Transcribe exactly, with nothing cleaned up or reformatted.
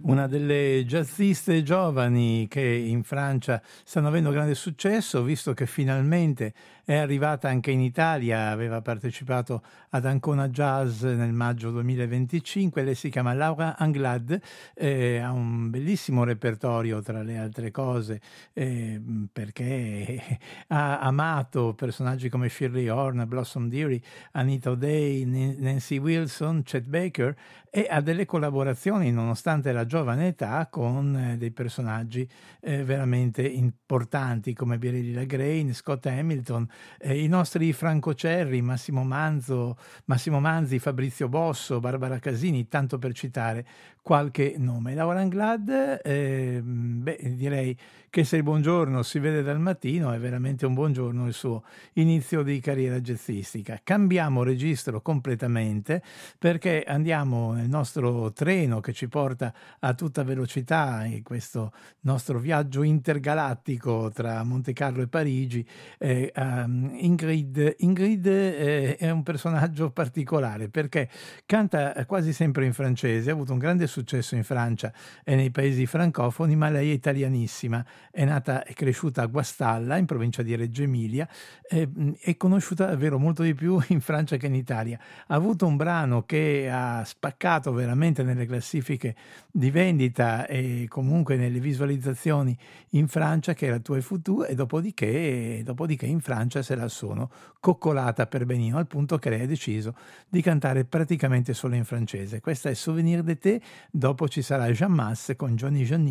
Una delle jazziste giovani che in Francia stanno avendo grande successo, visto che finalmente è arrivata anche in Italia, aveva partecipato ad Ancona Jazz nel maggio duemilaventicinque. Lei si chiama Laura Anglade, eh, ha un bellissimo repertorio tra le altre cose, eh, perché ha amato personaggi come Shirley Horn, Blossom Dearie, Anita O'Day, Nancy Wilson, Chet Baker, e ha delle collaborazioni, nonostante la giovane età, con eh, dei personaggi eh, veramente importanti come Beryl Lagraine, Scott Hamilton, eh, i nostri Franco Cerri, Massimo Manzo, Massimo Manzi, Fabrizio Bosso, Barbara Casini, tanto per citare qualche nome. Laura Anglade, eh, beh, direi che se il buongiorno si vede dal mattino è veramente un buongiorno il suo inizio di carriera jazzistica. Cambiamo registro completamente perché andiamo nel nostro treno che ci porta a tutta velocità in questo nostro viaggio intergalattico tra Monte Carlo e Parigi. Eh, um, Ingrid, Ingrid eh, è un personaggio particolare perché canta quasi sempre in francese, ha avuto un grande successo in Francia e nei paesi francofoni, ma lei è italianissima, è nata e cresciuta a Guastalla in provincia di Reggio Emilia, eh, è conosciuta davvero molto di più in Francia che in Italia. Ha avuto un brano che ha spaccato veramente nelle classifiche di vendita e comunque nelle visualizzazioni in Francia, che era Tu e Futu, e dopodiché, dopodiché in Francia se la sono coccolata per benino, al punto che lei ha deciso di cantare praticamente solo in francese. Questa è Souvenir d'été, dopo ci sarà Jean Masse con Johnny Johnny